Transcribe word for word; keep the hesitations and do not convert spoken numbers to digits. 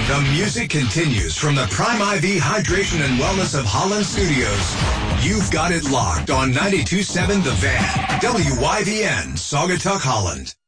The music continues from the Prime I V Hydration and Wellness of Holland Studios. You've got it locked on ninety-two point seven The Van, W Y V N, Saugatuck, Holland.